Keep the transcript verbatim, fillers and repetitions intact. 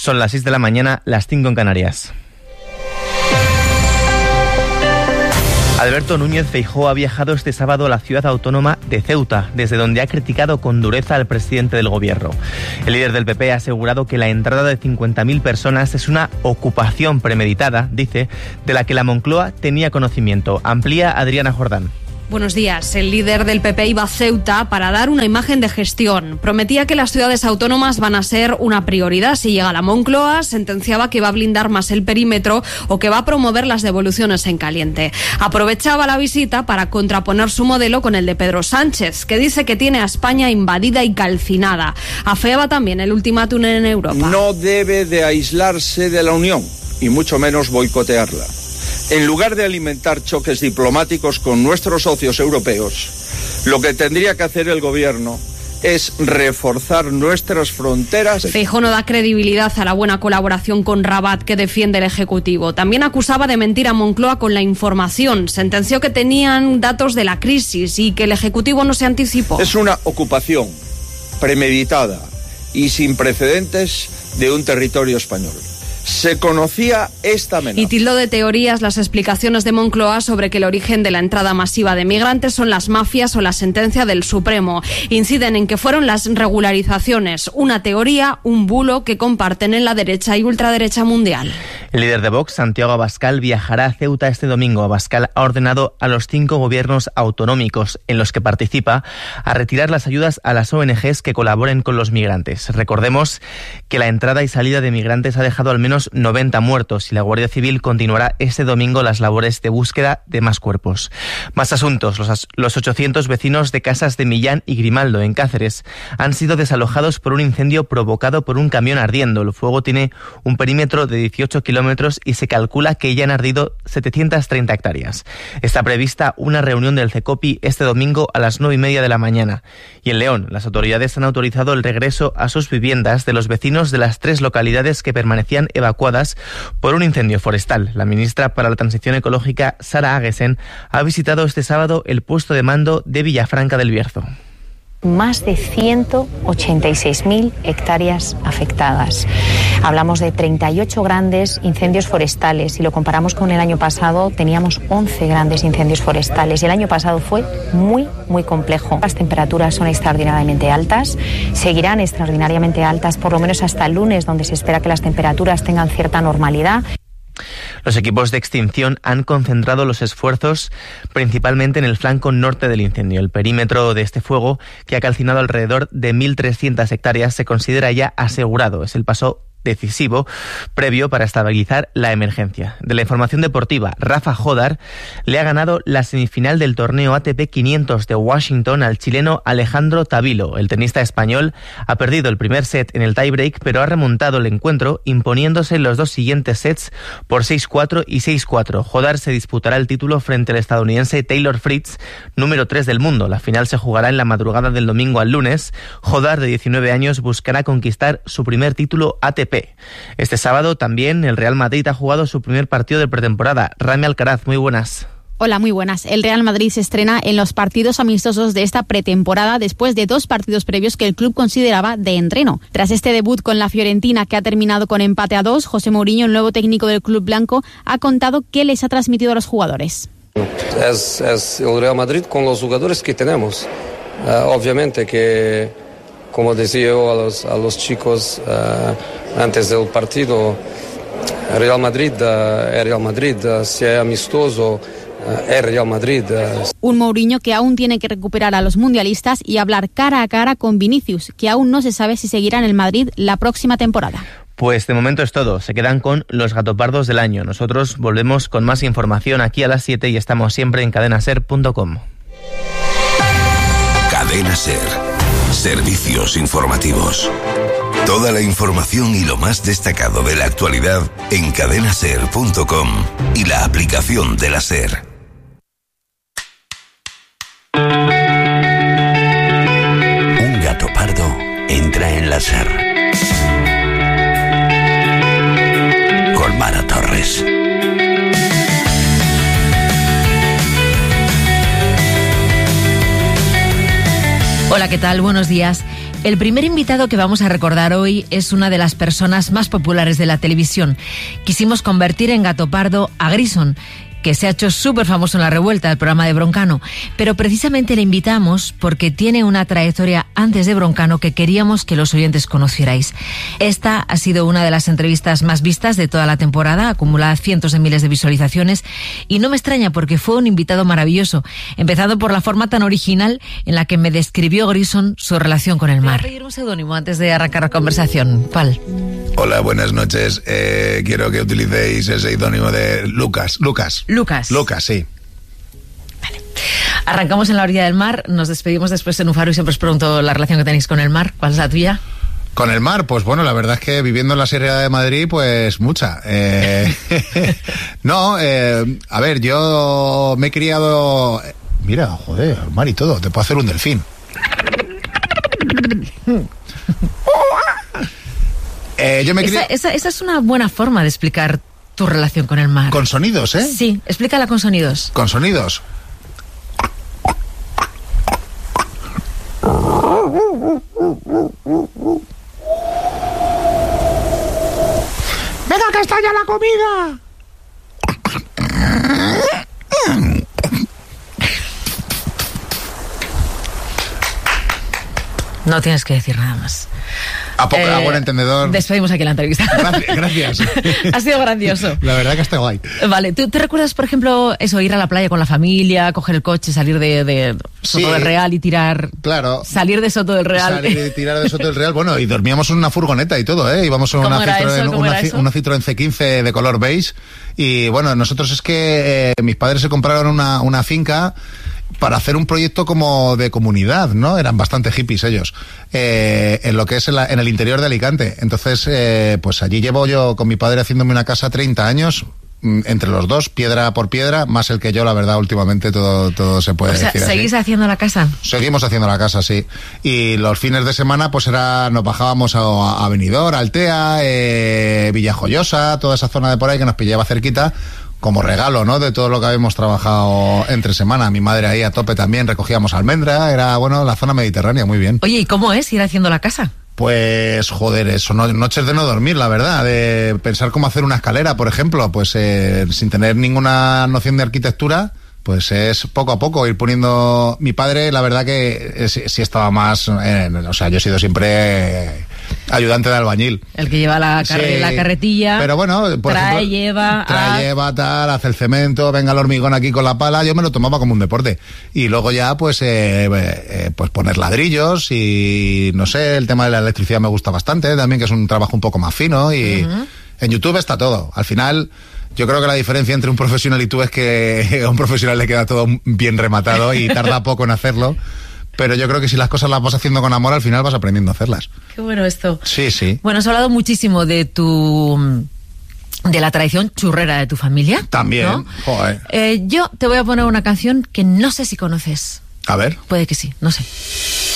Son las seis de la mañana, las cinco en Canarias. Alberto Núñez Feijóo ha viajado este sábado a la ciudad autónoma de Ceuta, desde donde ha criticado con dureza al presidente del gobierno. El líder del P P ha asegurado que la entrada de cincuenta mil personas es una ocupación premeditada, dice, de la que la Moncloa tenía conocimiento. Amplía Adriana Jordán. Buenos días. El líder del P P iba a Ceuta para dar una imagen de gestión. Prometía que las ciudades autónomas van a ser una prioridad. Si llega la Moncloa, sentenciaba que va a blindar más el perímetro o que va a promover las devoluciones en caliente. Aprovechaba la visita para contraponer su modelo con el de Pedro Sánchez, que dice que tiene a España invadida y calcinada. Afeaba también el ultimátum en Europa. No debe de aislarse de la Unión y mucho menos boicotearla. En lugar de alimentar choques diplomáticos con nuestros socios europeos, lo que tendría que hacer el gobierno es reforzar nuestras fronteras. Feijóo no da credibilidad a la buena colaboración con Rabat que defiende el Ejecutivo. También acusaba de mentir a Moncloa con la información. Sentenció que tenían datos de la crisis y que el Ejecutivo no se anticipó. Es una ocupación premeditada y sin precedentes de un territorio español. Se conocía esta amenaza. Y tildó de teorías las explicaciones de Moncloa sobre que el origen de la entrada masiva de migrantes son las mafias o la sentencia del Supremo. Inciden en que fueron las regularizaciones, una teoría, un bulo que comparten en la derecha y ultraderecha mundial. El líder de Vox, Santiago Abascal, viajará a Ceuta este domingo. Abascal ha ordenado a los cinco gobiernos autonómicos en los que participa a retirar las ayudas a las O N Ges que colaboren con los migrantes. Recordemos que la entrada y salida de migrantes ha dejado al menos noventa muertos y la Guardia Civil continuará este domingo las labores de búsqueda de más cuerpos. Más asuntos. Los, los ochocientos vecinos de casas de Millán y Grimaldo, en Cáceres, han sido desalojados por un incendio provocado por un camión ardiendo. El fuego tiene un perímetro de dieciocho kilómetros y se calcula que ya han ardido setecientas treinta hectáreas. Está prevista una reunión del CECOPI este domingo a las nueve y media de la mañana. Y en León, las autoridades han autorizado el regreso a sus viviendas de los vecinos de las tres localidades que permanecían evacuadas por un incendio forestal. La ministra para la Transición Ecológica, Sara Agesen, ha visitado este sábado el puesto de mando de Villafranca del Bierzo. Más de ciento ochenta y seis mil hectáreas afectadas. Hablamos de treinta y ocho grandes incendios forestales. Si lo comparamos con el año pasado, teníamos once grandes incendios forestales. Y el año pasado fue muy, muy complejo. Las temperaturas son extraordinariamente altas. Seguirán extraordinariamente altas, por lo menos hasta el lunes, donde se espera que las temperaturas tengan cierta normalidad. Los equipos de extinción han concentrado los esfuerzos principalmente en el flanco norte del incendio. El perímetro de este fuego, que ha calcinado alrededor de mil trescientas hectáreas, se considera ya asegurado. Es el paso decisivo previo para estabilizar la emergencia. De la información deportiva, Rafa Jodar le ha ganado la semifinal del torneo A T P quinientos de Washington al chileno Alejandro Tavilo. El tenista español ha perdido el primer set en el tiebreak, pero ha remontado el encuentro imponiéndose en los dos siguientes sets por seis cuatro y seis cuatro. Jodar se disputará el título frente al estadounidense Taylor Fritz, número tres del mundo. La final se jugará en la madrugada del domingo al lunes. Jodar, de diecinueve años, buscará conquistar su primer título A T P. Este sábado también el Real Madrid ha jugado su primer partido de pretemporada. Rami Alcaraz, muy buenas. Hola, muy buenas. El Real Madrid se estrena en los partidos amistosos de esta pretemporada después de dos partidos previos que el club consideraba de entreno. Tras este debut con la Fiorentina, que ha terminado con empate a dos, José Mourinho, el nuevo técnico del club blanco, ha contado qué les ha transmitido a los jugadores. Es, es el Real Madrid con los jugadores que tenemos. Uh, obviamente que, como decía yo a los, a los chicos uh, antes del partido, Real Madrid uh, es Real Madrid, uh, si es amistoso, es Real Madrid. Un Mourinho que aún tiene que recuperar a los mundialistas y hablar cara a cara con Vinicius, que aún no se sabe si seguirá en el Madrid la próxima temporada. Pues de momento es todo. Se quedan con los gatopardos del año. Nosotros volvemos con más información aquí a las siete y estamos siempre en cadena ser punto com. Cadena Ser. Servicios informativos. Toda la información y lo más destacado de la actualidad en cadena ser punto com y la aplicación de la SER. Un gato pardo entra en la SER. Con Mara Torres. Hola, ¿qué tal? Buenos días. El primer invitado que vamos a recordar hoy es una de las personas más populares de la televisión. Quisimos convertir en gato pardo a Grison, que se ha hecho súper famoso en La Revuelta, el programa de Broncano, pero precisamente le invitamos porque tiene una trayectoria antes de Broncano que queríamos que los oyentes conocierais. Esta ha sido una de las entrevistas más vistas de toda la temporada, acumulada cientos de miles de visualizaciones, y no me extraña porque fue un invitado maravilloso, empezando por la forma tan original en la que me describió Grison su relación con el mar. Voy a pedir un seudónimo antes de arrancar la conversación. ¿Cuál? Hola, buenas noches. Eh, quiero que utilicéis el seudónimo de Lucas. Lucas. Lucas. Lucas, sí. Vale. Arrancamos en la orilla del mar, nos despedimos después en un faro y siempre os pregunto la relación que tenéis con el mar. ¿Cuál es la tuya? Con el mar, pues bueno, la verdad es que viviendo en la Sierra de Madrid, pues mucha. Eh, no, eh, a ver, yo me he criado... Mira, joder, el mar y todo, te puedo hacer un delfín. eh, yo me esa, crié... esa, esa es una buena forma de explicar tu relación con el mar. Con sonidos, ¿eh? Sí, explícala con sonidos. Con sonidos. ¡Venga, que está ya la comida! No tienes que decir nada más. A, poco, eh, a buen entendedor. Despedimos aquí la entrevista. Gracias. gracias. Ha sido grandioso. La verdad que está guay. Vale, ¿tú te recuerdas, por ejemplo, eso, ir a la playa con la familia, coger el coche, salir de, de Soto sí, del Real y tirar... Claro. Salir de Soto del Real. Salir y tirar de Soto del Real. Bueno, y dormíamos en una furgoneta y todo, ¿eh? Íbamos en una Citroën, una, una Citroën C quince de color beige. Y bueno, nosotros es que eh, mis padres se compraron una, una finca para hacer un proyecto como de comunidad, ¿no? Eran bastante hippies ellos, eh, en lo que es en, la, en el interior de Alicante. Entonces, eh, pues allí llevo yo con mi padre haciéndome una casa treinta años, entre los dos, piedra por piedra, más el que yo, la verdad, últimamente todo, todo se puede o sea, decir así. ¿seguís haciendo la casa? Seguimos haciendo la casa, sí. Y los fines de semana, pues era, nos bajábamos a, a Benidorm, Altea, eh, Villajoyosa, toda esa zona de por ahí que nos pillaba cerquita, como regalo, ¿no? De todo lo que habíamos trabajado entre semana. Mi madre ahí a tope también, recogíamos almendra, era, bueno, la zona mediterránea, muy bien. Oye, ¿y cómo es ir haciendo la casa? Pues, joder, eso, no, noches de no dormir, la verdad, de pensar cómo hacer una escalera, por ejemplo, pues eh, sin tener ninguna noción de arquitectura, pues es poco a poco ir poniendo... Mi padre, la verdad que sí, sí estaba más... Eh, o sea, yo he sido siempre ayudante de albañil. El que lleva la, carre, sí, la carretilla, pero bueno, por trae, ejemplo, lleva... Trae, a... lleva, tal, hace el cemento, venga el hormigón aquí con la pala, yo me lo tomaba como un deporte. Y luego ya, pues, eh, eh, pues poner ladrillos y, no sé, el tema de la electricidad me gusta bastante, también, que es un trabajo un poco más fino y uh-huh. En YouTube está todo. Al final... Yo creo que la diferencia entre un profesional y tú es que a un profesional le queda todo bien rematado y tarda poco en hacerlo. Pero yo creo que si las cosas las vas haciendo con amor, al final vas aprendiendo a hacerlas. Qué bueno esto. Sí, sí. Bueno, has hablado muchísimo de tu... de la tradición churrera de tu familia. También, ¿no? Joder. Eh, yo te voy a poner una canción que no sé si conoces. A ver. Puede que sí, no sé.